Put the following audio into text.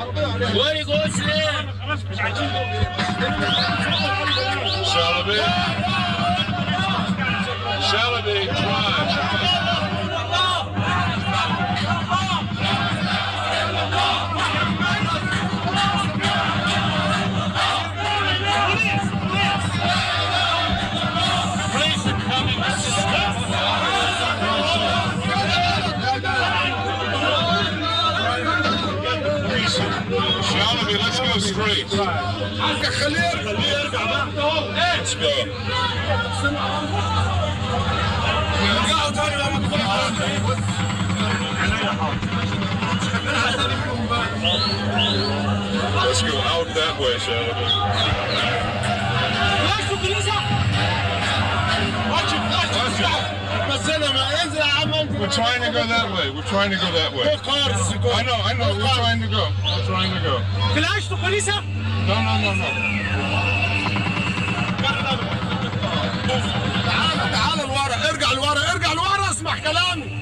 واري غوشلي Shalaby. Shalaby, drive. Shalaby, let's go straight. Let's go. Let's go out that way, Shalaby. We're trying to go that way. We're trying to go that way. I know. We're trying to go. No. تعال لورا، ارجع لورا، اسمع كلامي.